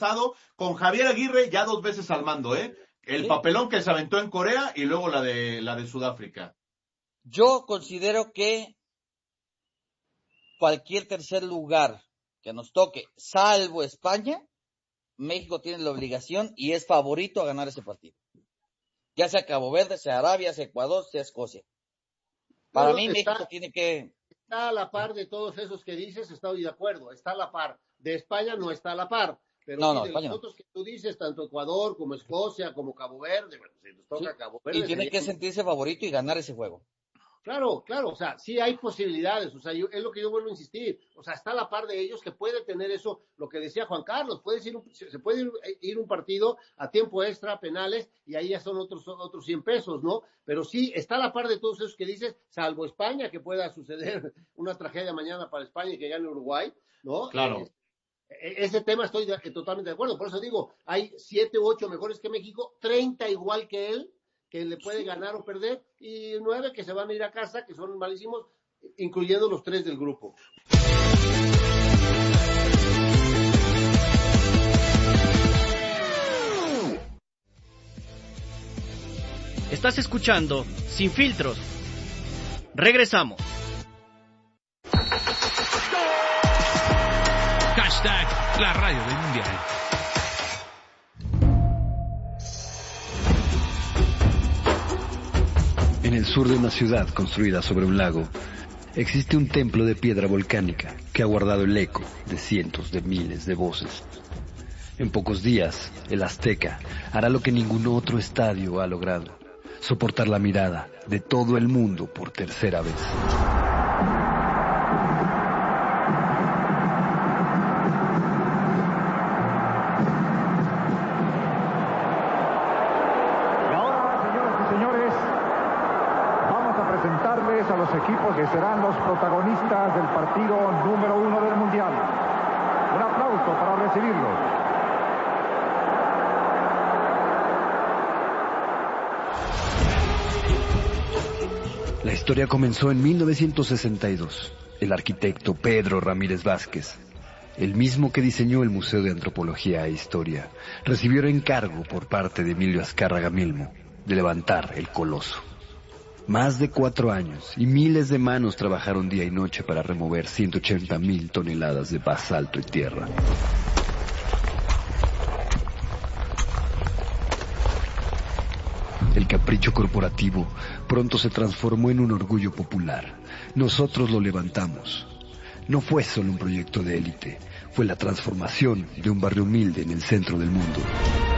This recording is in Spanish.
pasado, con Javier Aguirre ya 2 veces al mando, ¿eh? El papelón que se aventó en Corea y luego la de Sudáfrica. Yo considero que cualquier tercer lugar que nos toque, salvo España, México tiene la obligación y es favorito a ganar ese partido. Ya sea Cabo Verde, sea Arabia, sea Ecuador, sea Escocia. Para mí México tiene que... Está a la par de todos esos que dices, estoy de acuerdo, está a la par. De España no está a la par, pero no, sí de los otros que tú dices, tanto Ecuador como Escocia, como Cabo Verde, bueno, si nos toca Cabo Verde... Y tiene que sentirse favorito y ganar ese juego. Claro, o sea, sí hay posibilidades, o sea, es lo que yo vuelvo a insistir, o sea, está a la par de ellos que puede tener eso, lo que decía Juan Carlos, se puede ir un partido a tiempo extra, penales, y ahí ya son otros 100 pesos, ¿no? Pero sí, está a la par de todos esos que dices, salvo España, que pueda suceder una tragedia mañana para España y que gane Uruguay, ¿no? Claro. Ese tema estoy totalmente de acuerdo, por eso digo, hay 7 u 8 mejores que México, 30 igual que él, que le puede ganar o perder, y 9 que se van a ir a casa, que son malísimos, incluyendo los 3 del grupo. Estás escuchando Sin Filtros. Regresamos. Hashtag la radio del mundial. En el sur de una ciudad construida sobre un lago, existe un templo de piedra volcánica que ha guardado el eco de cientos de miles de voces. En pocos días, el Azteca hará lo que ningún otro estadio ha logrado: soportar la mirada de todo el mundo por tercera vez. A los equipos que serán los protagonistas del partido número 1 del Mundial. Un aplauso para recibirlos. La historia comenzó en 1962. El arquitecto Pedro Ramírez Vázquez, el mismo que diseñó el Museo de Antropología e Historia, recibió el encargo por parte de Emilio Azcárraga Milmo de levantar el coloso. Más de 4 años y miles de manos trabajaron día y noche para remover 180,000 toneladas de basalto y tierra. El capricho corporativo pronto se transformó en un orgullo popular. Nosotros lo levantamos. No fue solo un proyecto de élite, fue la transformación de un barrio humilde en el centro del mundo.